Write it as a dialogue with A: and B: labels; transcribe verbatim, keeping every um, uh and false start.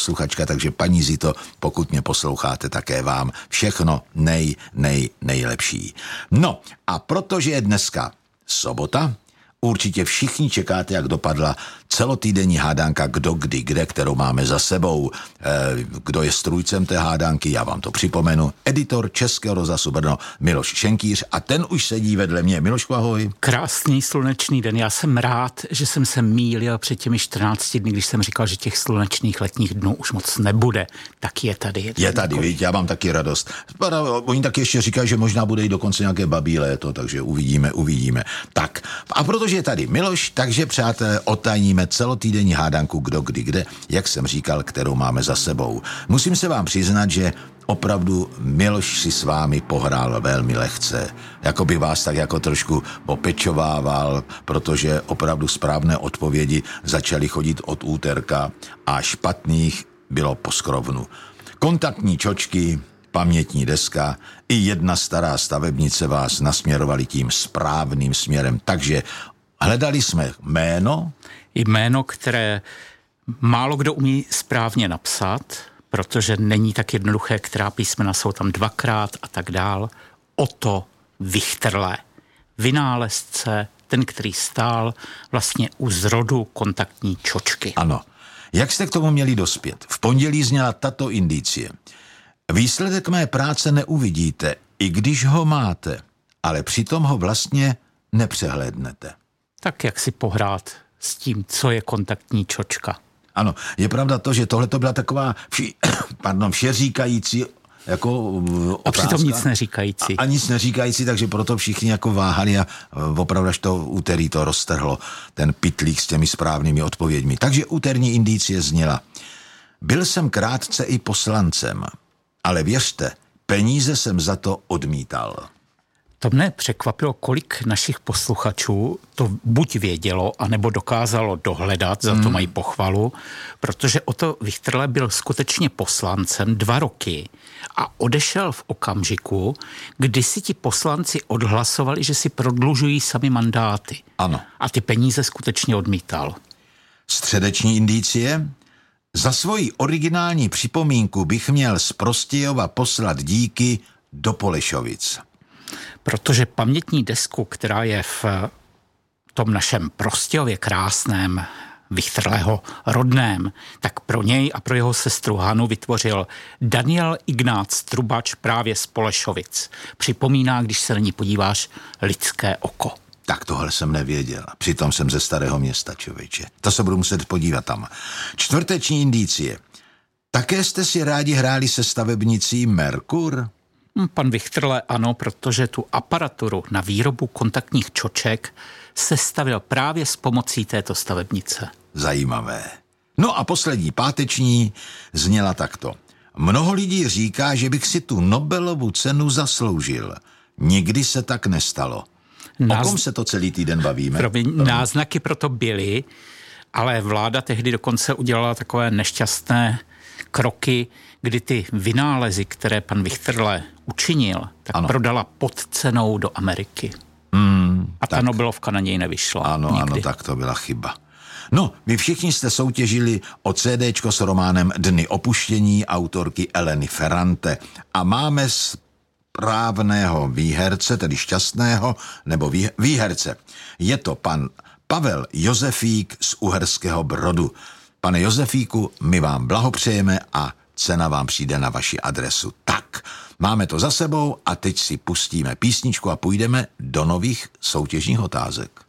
A: posluchačka, takže paní Zito, pokud mě posloucháte, také vám všechno nej, nej, nejlepší. No a protože je dneska sobota, určitě všichni čekáte, jak dopadla celotýdenní hádanka Kdo, kdy, kde, kterou máme za sebou. E, kdo je strůjcem té hádanky, já vám to připomenu. Editor Českého rozhlasu Brno Miloš Šenkýř a ten už sedí vedle mě. Milošku, ahoj.
B: Krásný slunečný den. Já jsem rád, že jsem se mýlil před těmi čtrnácti dny, když jsem říkal, že těch slunečných letních dnů už moc nebude. Tak je tady.
A: Je tady, víš, já mám taky radost. Oni taky ještě říkají, že možná bude i dokonce nějaké babí léto, takže uvidíme, uvidíme. Tak, a protože je tady Miloš, takže přátelé, otajníme celotýdenní hádanku Kdo, kdy, kde, jak jsem říkal, kterou máme za sebou. Musím se vám přiznat, že opravdu Miloš si s vámi pohrál velmi lehce. Jako by vás tak jako trošku opečovával, protože opravdu správné odpovědi začaly chodit od úterka a špatných bylo po skrovnu. Kontaktní čočky, pamětní deska i jedna stará stavebnice vás nasměrovali tím správným směrem. Takže hledali jsme jméno.
B: Jméno, které málo kdo umí správně napsat, protože není tak jednoduché, která písmena jsou tam dvakrát a tak dál. Otto Wichterle, vynálezce, ten, který stál vlastně u zrodu kontaktní čočky.
A: Ano. Jak jste k tomu měli dospět? V pondělí zněla tato indicie. Výsledek mé práce neuvidíte, i když ho máte, ale přitom ho vlastně nepřehlédnete.
B: Tak jak si pohrát s tím, co je kontaktní čočka?
A: Ano, je pravda to, že tohle to byla taková vši, pardon, všeříkající jako otázka.
B: A přitom nic neříkající.
A: A, a nic neříkající, takže proto všichni jako váhali a opravdu až to úterý to roztrhlo, ten pytlík s těmi správnými odpověďmi. Takže úterní indicie zněla. Byl jsem krátce i poslancem, ale věřte, peníze jsem za to odmítal.
B: To mne překvapilo, kolik našich posluchačů to buď vědělo, anebo dokázalo dohledat, za to hmm. mají pochvalu, protože Otto Wichterle byl skutečně poslancem dva roky a odešel v okamžiku, kdy si ti poslanci odhlasovali, že si prodlužují sami mandáty.
A: Ano.
B: A ty peníze skutečně odmítal.
A: Středeční indicie? Za svoji originální připomínku bych měl z Prostějova poslat díky do Polešovic.
B: Protože pamětní desku, která je v tom našem Prostějově krásném, Wichterleho rodném, tak pro něj a pro jeho sestru Hanu vytvořil Daniel Ignác Trubač právě z Polešovic. Připomíná, když se na ní podíváš, lidské oko.
A: Tak tohle jsem nevěděl. Přitom jsem ze Starého Města, člověče. To se budu muset podívat tam. Čtvrteční indicie. Také jste si rádi hráli se stavebnicí Merkur?
B: Pan Wichterle ano, protože tu aparaturu na výrobu kontaktních čoček sestavil právě s pomocí této stavebnice.
A: Zajímavé. No a poslední páteční zněla takto. Mnoho lidí říká, že bych si tu Nobelovu cenu zasloužil. Nikdy se tak nestalo. Náz... O kom se to celý týden bavíme?
B: Promiň, náznaky proto byly, ale vláda tehdy dokonce udělala takové nešťastné kroky, kdy ty vynálezy, které pan Wichterle učinil, tak ano. prodala pod cenou do Ameriky.
A: Mm,
B: a ta
A: tak.
B: Nobelovka na něj nevyšla.
A: Ano, nikdy. Ano, tak to byla chyba. No, vy všichni jste soutěžili o CDčko s románem Dny opuštění autorky Eleny Ferrante a máme správného výherce, tedy šťastného, nebo vý, výherce. Je to pan Pavel Josefík z Uherského Brodu. Pane Josefíku, my vám blahopřejeme a cena vám přijde na vaši adresu. Tak, máme to za sebou a teď si pustíme písničku a půjdeme do nových soutěžních otázek.